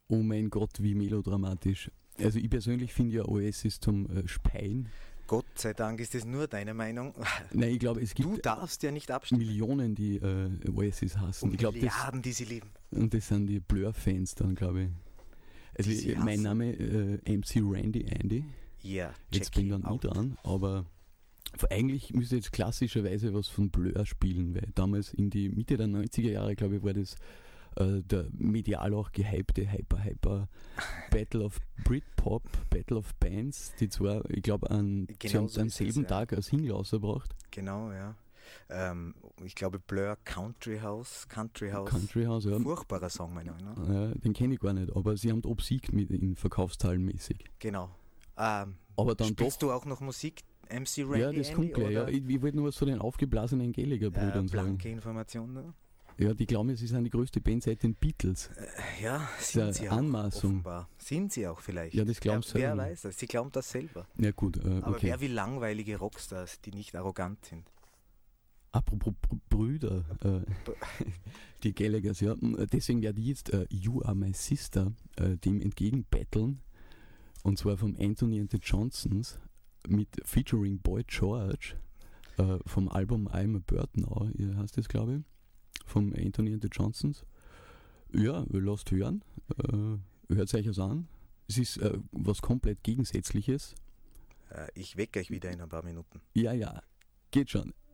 Oh mein Gott, wie melodramatisch. Also ich persönlich finde ja Oasis zum Speien. Gott sei Dank ist das nur deine Meinung. Nein, ich glaube, es gibt Du darfst ja nicht abstimmen. Millionen, die Oasis hassen. Und Ich glaub, Milliarden, die sie lieben. Und das sind die Blur-Fans dann, glaube ich. Also Die sie mein hassen. Name MC Randy Andy. Ja, Jetzt check bin dann ich out. dran, aber eigentlich müsste jetzt klassischerweise was von Blur spielen, weil damals in die Mitte der 90er Jahre, glaube ich, war das der medial auch gehypte Hyper Battle of Britpop, Battle of Bands, die zwar, ich glaube, sie haben so am ist selben es, ja. Tag als Single rausgebracht. Genau, ja. Ich glaube Blur Country House. Country House, ja. Furchtbarer Song, meiner Meinung nach. Den kenne ich gar nicht, aber sie haben obsiegt mit in Verkaufszahlen mäßig. Genau. Aber dann Spielst doch. du auch noch Musik, MC Randy? Ja, das kommt gleich. Ja. oder? Ich wollte nur was von den aufgeblasenen Gallagher-Brüdern sagen. Blanke Information, ne? Ja, die glauben, sie sind die größte Band seit den Beatles. Ja, Das sind ist sie eine auch. Anmaßung. Offenbar. Sind sie auch vielleicht. Ja, das glauben sie Wer selber. weiß das? Sie glauben das selber. Ja gut, Aber okay. wer wie langweilige Rockstars, die nicht arrogant sind. Apropos Brüder, die Gallaghers, ja. Deswegen werde ich jetzt You Are My Sister dem entgegenbetteln. Und zwar vom Anthony and the Johnsons mit featuring Boy George vom Album I'm a Bird Now, heißt das, glaube ich. Vom Anthony and the Johnsons. Ja, lasst hören. Hört euch das an. Es ist was komplett Gegensätzliches. Ich wecke euch wieder in ein paar Minuten. Ja, geht schon.